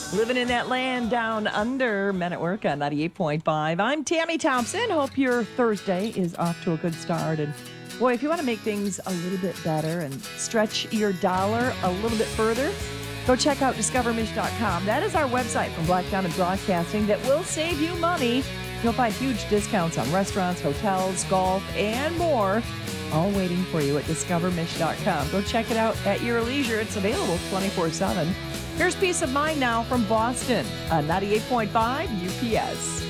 Living in that land down under, Men at Work on 98.5. I'm Tammy Thompson. Hope your Thursday is off to a good start. And boy, if you want to make things a little bit better and stretch your dollar a little bit further, go check out discovermish.com. That is our website from Black Diamond Broadcasting that will save you money. You'll find huge discounts on restaurants, hotels, golf, and more, all waiting for you at discovermish.com. Go check it out at your leisure. It's available 24/7. Here's Peace of Mind now from Boston on 98.5 UPS.